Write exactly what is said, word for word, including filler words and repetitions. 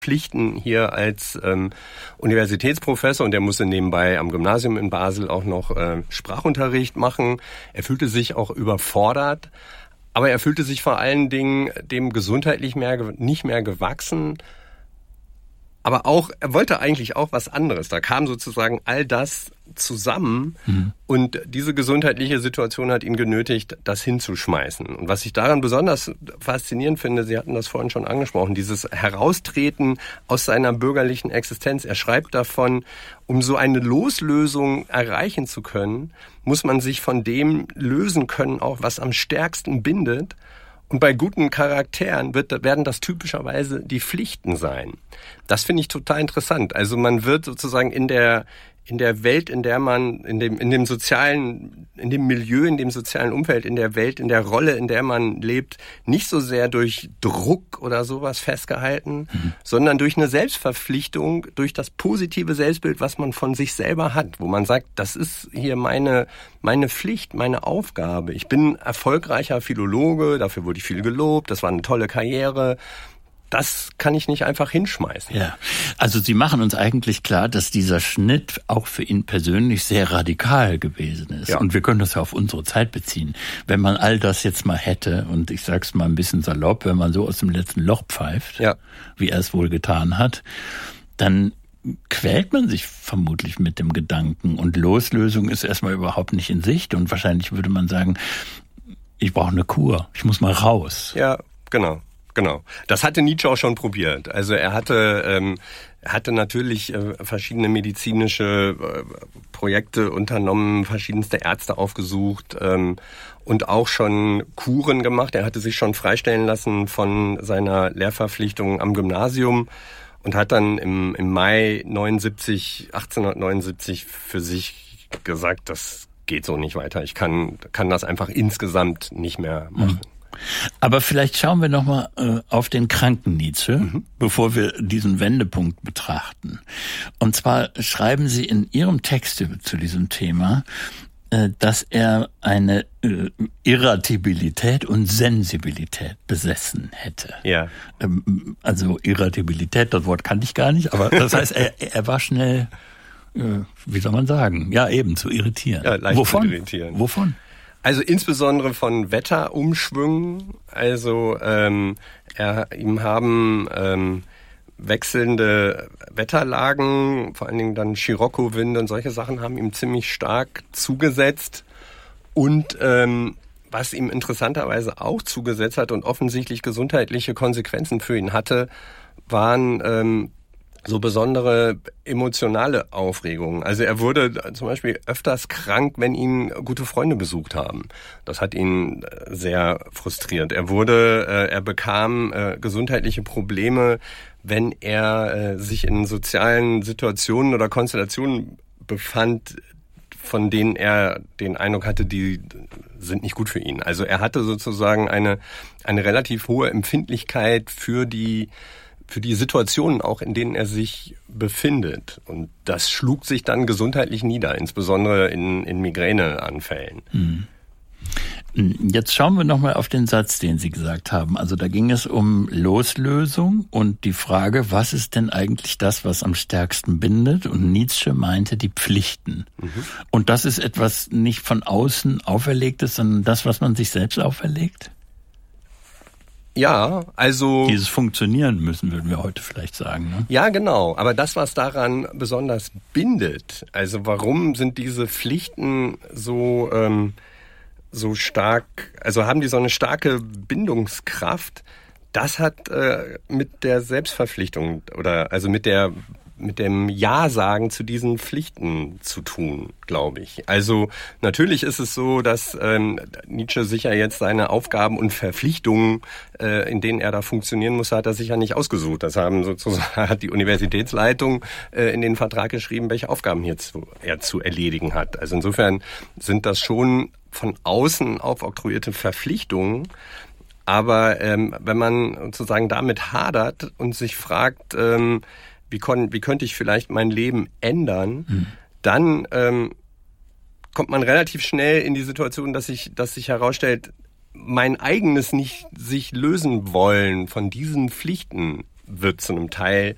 Pflichten hier als ähm, Universitätsprofessor, und er musste nebenbei am Gymnasium in Basel auch noch äh, Sprachunterricht machen. Er fühlte sich auch überfordert, aber er fühlte sich vor allen Dingen dem gesundheitlich mehr, nicht mehr gewachsen. Aber auch, er wollte eigentlich auch was anderes. Da kam sozusagen all das zusammen mhm. und diese gesundheitliche Situation hat ihn genötigt, das hinzuschmeißen. Und was ich daran besonders faszinierend finde, Sie hatten das vorhin schon angesprochen, dieses Heraustreten aus seiner bürgerlichen Existenz. Er schreibt davon, um so eine Loslösung erreichen zu können, muss man sich von dem lösen können, auch was am stärksten bindet. Und bei guten Charakteren wird, werden das typischerweise die Pflichten sein. Das finde ich total interessant. Also man wird sozusagen in der in der Welt, in der man, in dem in dem sozialen, in dem Milieu, in dem sozialen Umfeld, in der Welt, in der Rolle, in der man lebt, nicht so sehr durch Druck oder sowas festgehalten, mhm. sondern durch eine Selbstverpflichtung, durch das positive Selbstbild, was man von sich selber hat, wo man sagt, das ist hier meine meine Pflicht, meine Aufgabe. Ich bin erfolgreicher Philologe, dafür wurde ich viel gelobt, das war eine tolle Karriere. Das kann ich nicht einfach hinschmeißen. Ja, also Sie machen uns eigentlich klar, dass dieser Schnitt auch für ihn persönlich sehr radikal gewesen ist. Ja. Und wir können das ja auf unsere Zeit beziehen. Wenn man all das jetzt mal hätte, und ich sag's mal ein bisschen salopp, wenn man so aus dem letzten Loch pfeift, ja. wie er es wohl getan hat, dann quält man sich vermutlich mit dem Gedanken. Und Loslösung ist erstmal überhaupt nicht in Sicht. Und wahrscheinlich würde man sagen, ich brauche eine Kur, ich muss mal raus. Ja, genau. Genau. Das hatte Nietzsche auch schon probiert. Also er hatte, ähm, er hatte natürlich äh, verschiedene medizinische äh, Projekte unternommen, verschiedenste Ärzte aufgesucht ähm, und auch schon Kuren gemacht. Er hatte sich schon freistellen lassen von seiner Lehrverpflichtung am Gymnasium und hat dann im, im Mai neunundsiebzig, achtzehnhundertneunundsiebzig für sich gesagt, das geht so nicht weiter. Ich kann, kann das einfach insgesamt nicht mehr machen. Mhm. Aber vielleicht schauen wir noch mal äh, auf den kranken Nietzsche, mhm. bevor wir diesen Wendepunkt betrachten. Und zwar schreiben Sie in Ihrem Text zu diesem Thema, äh, dass er eine äh, Irritabilität und Sensibilität besessen hätte. Ja. Ähm, also Irritabilität, das Wort kannte ich gar nicht, aber das heißt, er, er war schnell, äh, wie soll man sagen, ja eben zu irritieren. Ja, leicht Wovon? zu irritieren. Wovon? Also insbesondere von Wetterumschwüngen. Also ähm, er, ihm haben ähm, wechselnde Wetterlagen, vor allen Dingen dann Scirocco-Winde und solche Sachen haben ihm ziemlich stark zugesetzt. Und ähm, was ihm interessanterweise auch zugesetzt hat und offensichtlich gesundheitliche Konsequenzen für ihn hatte, waren ähm, so besondere emotionale Aufregungen. Also er wurde zum Beispiel öfters krank, wenn ihn gute Freunde besucht haben. Das hat ihn sehr frustriert. Er wurde, äh, er bekam äh, gesundheitliche Probleme, wenn er äh, sich in sozialen Situationen oder Konstellationen befand, von denen er den Eindruck hatte, die sind nicht gut für ihn. Also er hatte sozusagen eine eine relativ hohe Empfindlichkeit für die für die Situationen auch, in denen er sich befindet. Und das schlug sich dann gesundheitlich nieder, insbesondere in, in Migräneanfällen. Mhm. Jetzt schauen wir nochmal auf den Satz, den Sie gesagt haben. Also da ging es um Loslösung und die Frage, was ist denn eigentlich das, was am stärksten bindet? Und Nietzsche meinte die Pflichten. Mhm. Und das ist etwas nicht von außen auferlegtes, sondern das, was man sich selbst auferlegt? Ja, also... Dieses Funktionieren müssen, würden wir heute vielleicht sagen. Ne? Ja, genau. Aber das, was daran besonders bindet, also warum sind diese Pflichten so, ähm, so stark, also haben die so eine starke Bindungskraft, das hat äh, mit der Selbstverpflichtung oder also mit der mit dem Ja-Sagen zu diesen Pflichten zu tun, glaube ich. Also natürlich ist es so, dass ähm, Nietzsche sicher jetzt seine Aufgaben und Verpflichtungen, äh, in denen er da funktionieren muss, hat er sicher nicht ausgesucht. Das haben sozusagen hat die Universitätsleitung äh, in den Vertrag geschrieben, welche Aufgaben hier zu, er zu erledigen hat. Also insofern sind das schon von außen aufoktroyierte Verpflichtungen. Aber ähm, wenn man sozusagen damit hadert und sich fragt, ähm, Wie, kon, wie könnte ich vielleicht mein Leben ändern, mhm. dann ähm, kommt man relativ schnell in die Situation, dass sich, dass sich herausstellt, mein eigenes nicht sich lösen wollen von diesen Pflichten wird zu einem Teil